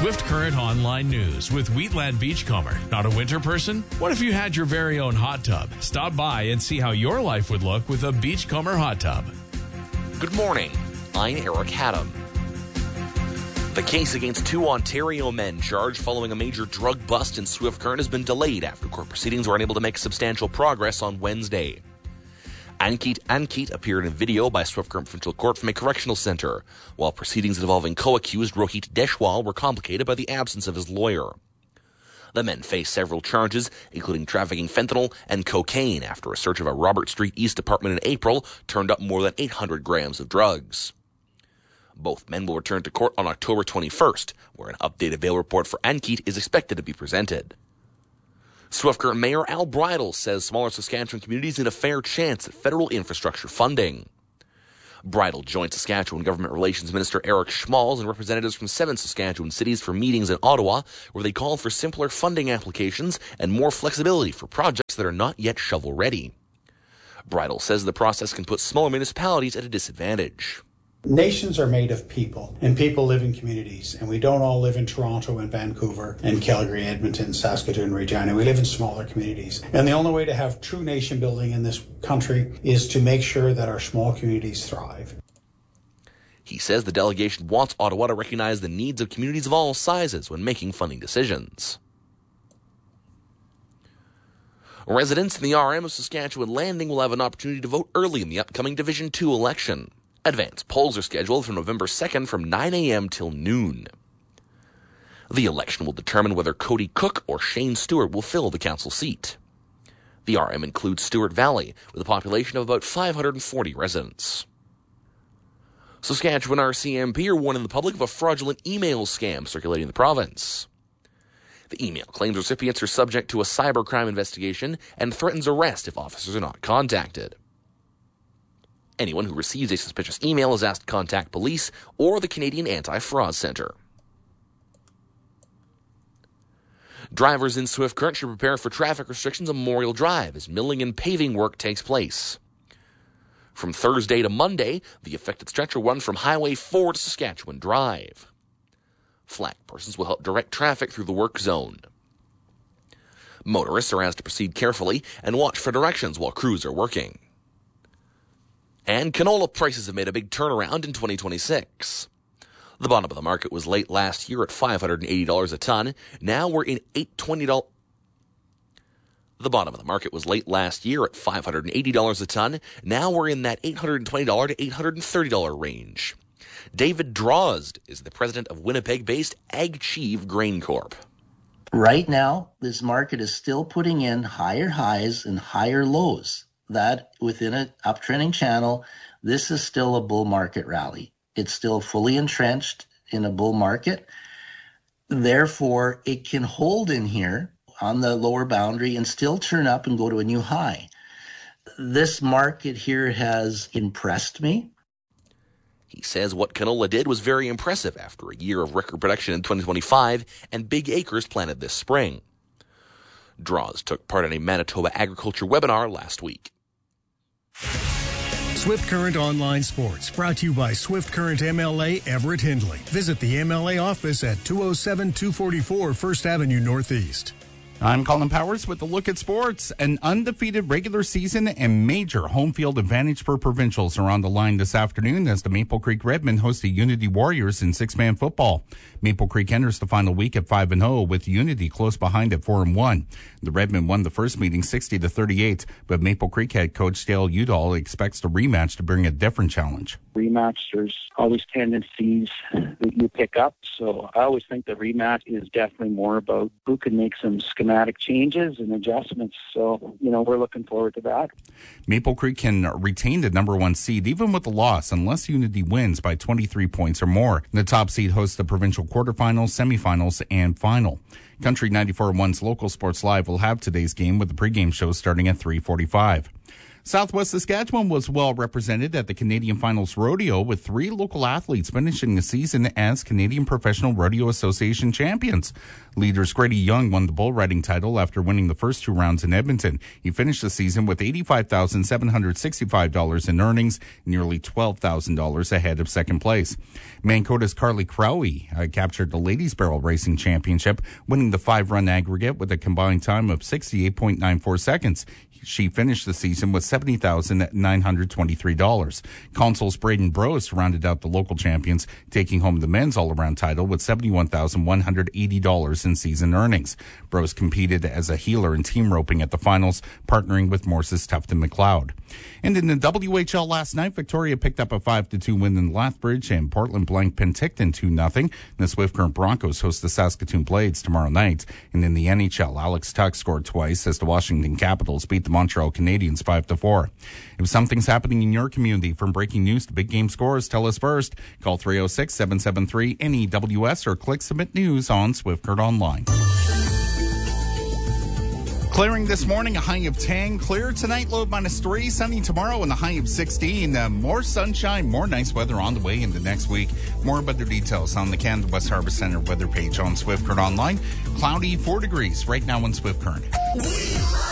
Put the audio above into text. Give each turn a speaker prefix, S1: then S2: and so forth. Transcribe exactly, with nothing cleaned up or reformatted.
S1: Swift Current Online News with Wheatland Beachcomber. Not a winter person? What if you had your very own hot tub? Stop by and see how your life would look with a Beachcomber hot tub.
S2: Good morning. I'm Eric Haddam. The case against two Ontario men charged following a major drug bust in Swift Current has been delayed after court proceedings were unable to make substantial progress on Wednesday. Ankit Ankit appeared in video by Swift Current Provincial Court from a correctional centre, while proceedings involving co-accused Rohit Deshwal were complicated by the absence of his lawyer. The men face several charges, including trafficking fentanyl and cocaine, after a search of a Robert Street East apartment in April turned up more than eight hundred grams of drugs. Both men will return to court on October twenty-first, where an updated bail report for Ankit is expected to be presented. Swift Current Mayor Al Bridle says smaller Saskatchewan communities need a fair chance at federal infrastructure funding. Bridle joined Saskatchewan Government Relations Minister Eric Schmalz and representatives from seven Saskatchewan cities for meetings in Ottawa, where they called for simpler funding applications and more flexibility for projects that are not yet shovel-ready. Bridle says the process can put smaller municipalities at a disadvantage.
S3: Nations are made of people, and people live in communities, and we don't all live in Toronto and Vancouver and Calgary, Edmonton, Saskatoon, Regina. We live in smaller communities. And the only way to have true nation building in this country is to make sure that our small communities thrive.
S2: He says the delegation wants Ottawa to recognize the needs of communities of all sizes when making funding decisions. Residents in the R M of Saskatchewan Landing will have an opportunity to vote early in the upcoming Division two election. Advance polls are scheduled for November second from nine a.m. till noon. The election will determine whether Cody Cook or Shane Stewart will fill the council seat. The R M includes Stewart Valley, with a population of about five hundred forty residents. Saskatchewan R C M P are warning the public of a fraudulent email scam circulating in the province. The email claims recipients are subject to a cybercrime investigation and threatens arrest if officers are not contacted. Anyone who receives a suspicious email is asked to contact police or the Canadian Anti-Fraud Centre. Drivers in Swift Current should prepare for traffic restrictions on Memorial Drive as milling and paving work takes place. From Thursday to Monday, the affected stretch will run from Highway four to Saskatchewan Drive. Flag persons will help direct traffic through the work zone. Motorists are asked to proceed carefully and watch for directions while crews are working. And canola prices have made a big turnaround in twenty twenty-six. The bottom of the market was late last year at five hundred eighty dollars a ton. Now we're in eight hundred twenty dollars. The bottom of the market was late last year at five hundred eighty dollars a ton. Now we're in that eight hundred twenty dollars to eight hundred thirty dollars range. David Drozd is the president of Winnipeg-based AgChieve Grain Corp.
S4: Right now, this market is still putting in higher highs and higher lows. That within an uptrending channel, this is still a bull market rally. It's still fully entrenched in a bull market. Therefore, it can hold in here on the lower boundary and still turn up and go to a new high. This market here has impressed me.
S2: He says what canola did was very impressive after a year of record production in twenty twenty-five and big acres planted this spring. Draws took part in a Manitoba agriculture webinar last week.
S5: Swift Current Online Sports, brought to you by Swift Current M L A Everett Hindley. Visit the M L A office at two oh seven two forty-four First Avenue Northeast.
S6: I'm Colin Powers with a look at sports. An undefeated regular season and major home field advantage for provincials are on the line this afternoon as the Maple Creek Redmen host the Unity Warriors in six-man football. Maple Creek enters the final week at five and oh with Unity close behind at four and one. The Redmen won the first meeting sixty to thirty-eight, but Maple Creek head coach Dale Udall expects the rematch to bring a different challenge.
S7: Rematch, there's always tendencies that you pick up, so I always think the rematch is definitely more about who can make some schematic changes and adjustments, so, you know, we're looking forward to that.
S6: Maple Creek can retain the number one seed even with the loss unless Unity wins by twenty-three points or more. The top seed hosts the provincial quarterfinals, semifinals, and final. Country ninety-four point one's Local Sports Live will have today's game with the pregame show starting at three forty-five. Southwest Saskatchewan was well represented at the Canadian Finals Rodeo, with three local athletes finishing the season as Canadian Professional Rodeo Association champions. Leaders Grady Young won the bull riding title after winning the first two rounds in Edmonton. He finished the season with eighty-five thousand seven hundred sixty-five dollars in earnings, nearly twelve thousand dollars ahead of second place. Mancota's Carly Crowley uh, captured the Ladies Barrel Racing Championship, winning the five-run aggregate with a combined time of sixty-eight point nine four seconds. She finished the season with seventy thousand nine hundred twenty-three dollars. Consols Braden Brose rounded out the local champions, taking home the men's all-around title with seventy-one thousand one hundred eighty dollars in season earnings. Brose competed as a heeler in team roping at the finals, partnering with Morse's Tufton McLeod. And in the W H L last night, Victoria picked up a five to two win in Lethbridge, and Portland blanked Penticton two nothing. The Swift Current Broncos host the Saskatoon Blades tomorrow night. And in the N H L, Alex Tuck scored twice as the Washington Capitals beat the Montreal Canadiens five to four. If something's happening in your community, from breaking news to big game scores, tell us first. Call three oh six, seven seven three, N E W S or click Submit News on Swift Current Online. Clearing this morning, a high of ten. Clear tonight, low minus three. Sunny tomorrow, and a high of sixteen. Uh, more sunshine, more nice weather on the way into next week. More weather details on the Canada West Harbour Centre weather page on Swift Current Online. Cloudy, four degrees right now in Swift Current.